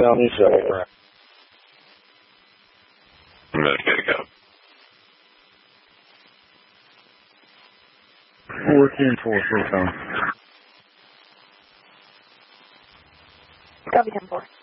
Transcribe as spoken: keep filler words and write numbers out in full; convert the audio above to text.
southeast side. I'm ready to go. fourteen four, full time. Copy ten four.